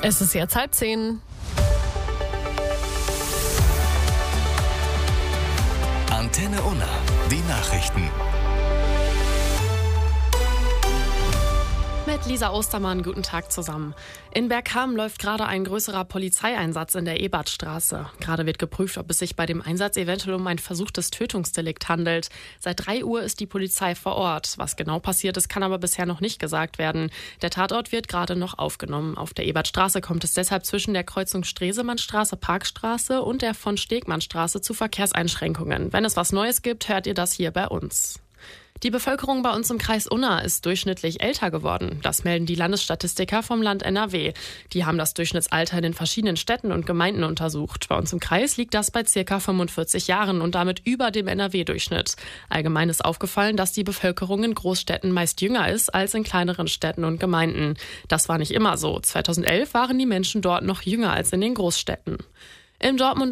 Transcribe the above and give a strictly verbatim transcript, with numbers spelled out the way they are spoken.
Es ist jetzt halb zehn. Antenne Unna, die Nachrichten. Mit Lisa Ostermann, guten Tag zusammen. In Bergkamen läuft gerade ein größerer Polizeieinsatz in der Ebertstraße. Gerade wird geprüft, ob es sich bei dem Einsatz eventuell um ein versuchtes Tötungsdelikt handelt. Seit drei Uhr ist die Polizei vor Ort. Was genau passiert ist, kann aber bisher noch nicht gesagt werden. Der Tatort wird gerade noch aufgenommen. Auf der Ebertstraße kommt es deshalb zwischen der Kreuzung Stresemannstraße-Parkstraße und der von Stegmannstraße zu Verkehrseinschränkungen. Wenn es was Neues gibt, hört ihr das hier bei uns. Die Bevölkerung bei uns im Kreis Unna ist durchschnittlich älter geworden. Das melden die Landesstatistiker vom Land N R W. Die haben das Durchschnittsalter in den verschiedenen Städten und Gemeinden untersucht. Bei uns im Kreis liegt das bei ca. fünfundvierzig Jahren und damit über dem N R W-Durchschnitt. Allgemein ist aufgefallen, dass die Bevölkerung in Großstädten meist jünger ist als in kleineren Städten und Gemeinden. Das war nicht immer so. zweitausendelf waren die Menschen dort noch jünger als in den Großstädten. Im Dortmund